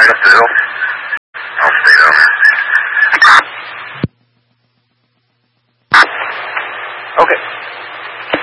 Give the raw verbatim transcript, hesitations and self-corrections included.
right up the hill. I'll stay down there. Okay.